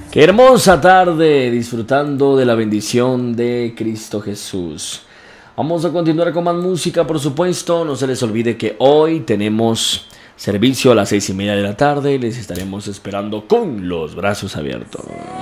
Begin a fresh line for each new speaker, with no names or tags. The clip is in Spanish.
Qué hermosa tarde disfrutando de la bendición de Cristo Jesús. Vamos a continuar con más música, por supuesto. No se les olvide que hoy tenemos servicio a las 6:30 de la tarde. Les estaremos esperando con los brazos abiertos.